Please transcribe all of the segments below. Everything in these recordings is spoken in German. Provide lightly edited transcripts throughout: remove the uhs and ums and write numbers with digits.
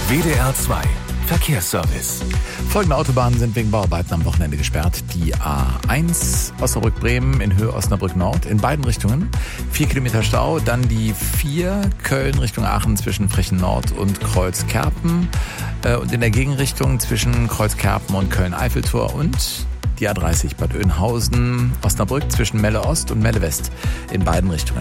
WDR 2 Verkehrsservice. Folgende Autobahnen sind wegen Bauarbeiten am Wochenende gesperrt. Die A1 Osnabrück-Bremen in Höhe Osnabrück-Nord in beiden Richtungen. 4 Kilometer Stau. Dann die 4 Köln Richtung Aachen zwischen Frechen-Nord und Kreuzkerpen. Und in der Gegenrichtung zwischen Kreuzkerpen und Köln-Eiffeltor. Und die A30 Bad Oeynhausen Osnabrück zwischen Melle Ost und Melle West in beiden Richtungen.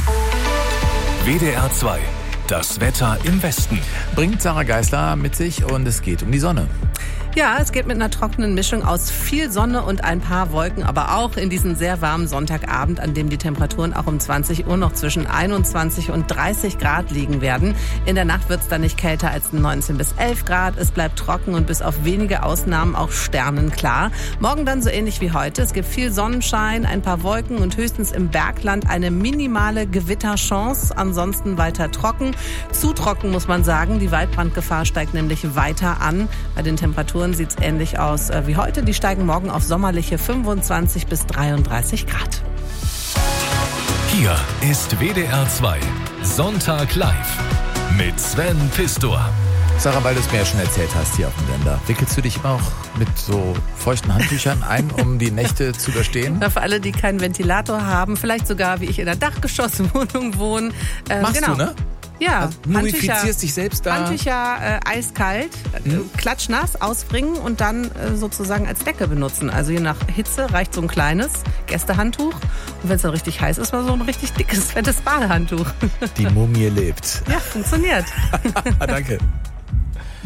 WDR 2. Das Wetter im Westen. Bringt Sarah Geisler mit sich und es geht um die Sonne. Ja, es geht mit einer trockenen Mischung aus viel Sonne und ein paar Wolken, aber auch in diesen sehr warmen Sonntagabend, an dem die Temperaturen auch um 20 Uhr noch zwischen 21 und 30 Grad liegen werden. In der Nacht wird es dann nicht kälter als 19 bis 11 Grad. Es bleibt trocken und bis auf wenige Ausnahmen auch sternenklar. Morgen dann so ähnlich wie heute. Es gibt viel Sonnenschein, ein paar Wolken und höchstens im Bergland eine minimale Gewitterchance. Ansonsten weiter trocken. Zu trocken muss man sagen. Die Waldbrandgefahr steigt nämlich weiter an. Bei den Temperaturen sieht es ähnlich aus wie heute. Die steigen morgen auf sommerliche 25 bis 33 Grad. Hier ist WDR 2 Sonntag live mit Sven Pistor. Sarah, weil du es mir ja schon erzählt hast hier auf dem Sender, wickelst du dich immer auch mit so feuchten Handtüchern ein, um die Nächte zu überstehen? Na, für alle, die keinen Ventilator haben, vielleicht sogar wie ich in einer Dachgeschosswohnung wohne. Machst du, ne? Ja, also, mumifizierst dich selbst da. Handtücher eiskalt, klatschnass ausbringen und dann sozusagen als Decke benutzen. Also je nach Hitze reicht so ein kleines Gästehandtuch. Und wenn es dann richtig heiß ist, mal so ein richtig dickes, fettes Badehandtuch. Die Mumie lebt. Ja, funktioniert. Danke.